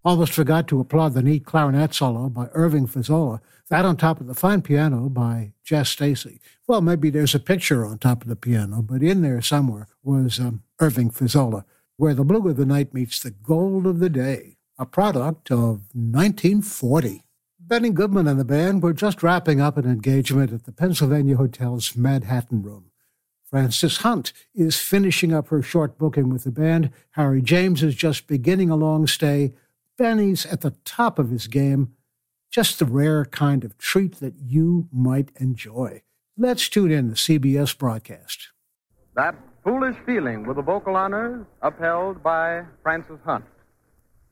Almost forgot to applaud the neat clarinet solo by Irving Fazzola, that on top of the fine piano by Jess Stacy. Well, maybe there's a picture on top of the piano, but in there somewhere was Irving Fazzola, Where the Blue of the Night Meets the Gold of the Day, a product of 1940. Benny Goodman and the band were just wrapping up an engagement at the Pennsylvania Hotel's Manhattan Room. Frances Hunt is finishing up her short booking with the band. Harry James is just beginning a long stay. Benny's at the top of his game. Just the rare kind of treat that you might enjoy. Let's tune in to CBS broadcast. That Foolish Feeling with the vocal honors upheld by Frances Hunt.